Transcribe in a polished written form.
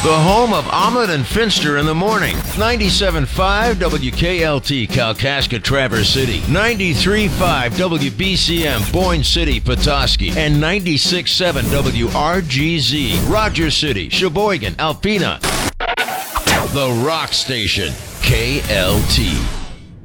The home of Omelet and Finster in the morning. 97.5 WKLT, Kalkaska, Traverse City. 93.5 WBCM, Boyne City, Petoskey. And 96.7 WRGZ, Rogers City, Sheboygan, Alpena. The Rock Station, KLT.